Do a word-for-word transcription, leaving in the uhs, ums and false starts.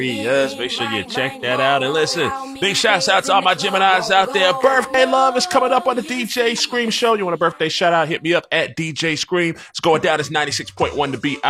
Yes, make sure you check that out and listen. Big shouts out to all my Geminis out there. Birthday love is coming up on the D J Scream show. You want a birthday shout out? Hit me up at D J Scream. It's going down. It's ninety-six point one to be out.